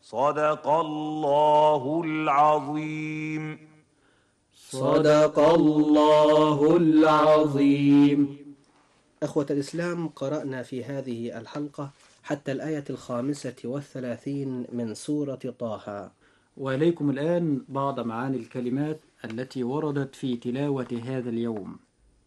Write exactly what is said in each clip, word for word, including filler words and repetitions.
صدق الله العظيم. صدق الله العظيم. أخوة الإسلام، قرأنا في هذه الحلقة حتى الآية الخامسة والثلاثين من سورة طه، وإليكم الآن بعض معاني الكلمات التي وردت في تلاوة هذا اليوم.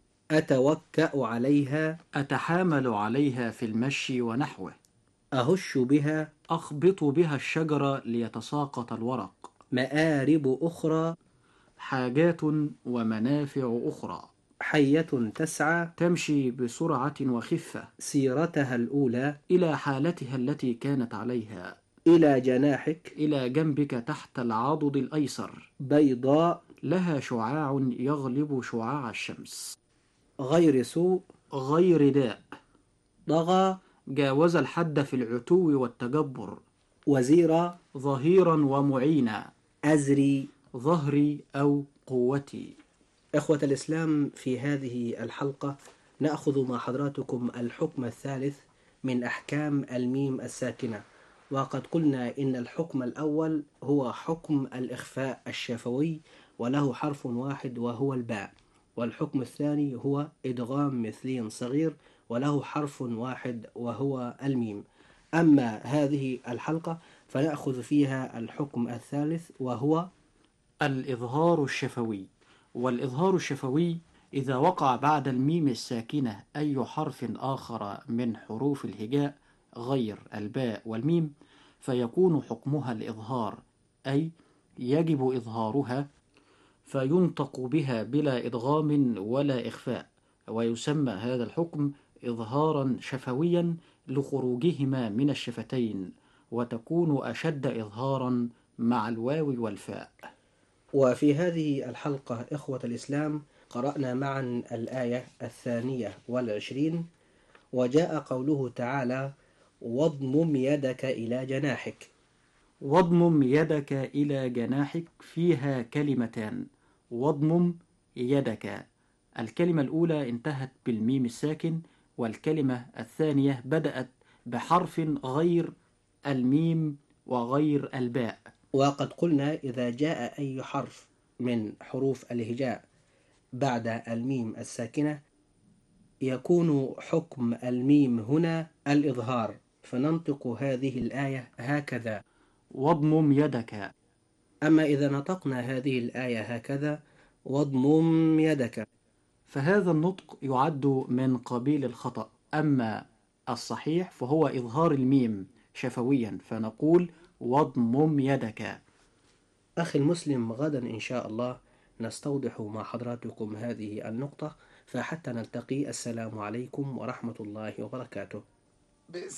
أتوكأ عليها، أتحامل عليها في المشي ونحوه. أهش بها، أخبط بها الشجر ليتساقط الورق. مآرب أخرى، حاجات ومنافع أخرى. حية تسعى، تمشي بسرعة وخفة سيرتها الأولى، إلى حالتها التي كانت عليها. إلى جناحك، إلى جنبك تحت العضد الأيسر. بيضاء، لها شعاع يغلب شعاع الشمس. غير سوء، غير داء. طغى، جاوز الحد في العتو والتجبر. وزيرا، ظهيرا ومعينا. أزري، ظهري أو قوتي. إخوة الإسلام، في هذه الحلقة نأخذ مع حضراتكم الحكم الثالث من أحكام الميم الساكنة. وقد قلنا إن الحكم الأول هو حكم الإخفاء الشفوي وله حرف واحد وهو الباء، والحكم الثاني هو إدغام مثلي صغير وله حرف واحد وهو الميم. أما هذه الحلقة فنأخذ فيها الحكم الثالث وهو الإظهار الشفوي. والإظهار الشفوي إذا وقع بعد الميم الساكنة أي حرف آخر من حروف الهجاء غير الباء والميم فيكون حكمها الإظهار، أي يجب إظهارها فينطق بها بلا إدغام ولا إخفاء، ويسمى هذا الحكم إظهارا شفويا لخروجهما من الشفتين، وتكون أشد إظهارا مع الواو والفاء. وفي هذه الحلقة إخوة الإسلام قرأنا معا الآية الثانية والعشرين، وجاء قوله تعالى: واضمم يدك إلى جناحك. واضمم يدك إلى جناحك فيها كلمتان. واضمم يدك، الكلمة الأولى انتهت بالميم الساكن، والكلمة الثانية بدأت بحرف غير الميم وغير الباء. وقد قلنا إذا جاء أي حرف من حروف الهجاء بعد الميم الساكنة يكون حكم الميم هنا الإظهار، فننطق هذه الآية هكذا: واضمم يدك. أما إذا نطقنا هذه الآية هكذا: واضمم يدك، فهذا النطق يعد من قبيل الخطأ، أما الصحيح فهو إظهار الميم شفويا، فنقول واضمم يدك. أخي المسلم، غدا إن شاء الله نستوضح مع حضراتكم هذه النقطة، فحتى نلتقي، السلام عليكم ورحمة الله وبركاته.